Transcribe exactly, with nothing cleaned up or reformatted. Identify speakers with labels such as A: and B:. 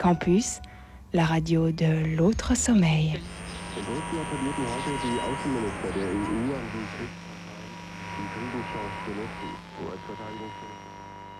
A: Campus, la radio de l'autre sommeil.
B: In Brüssel appellierten heute die Außenminister der E U an die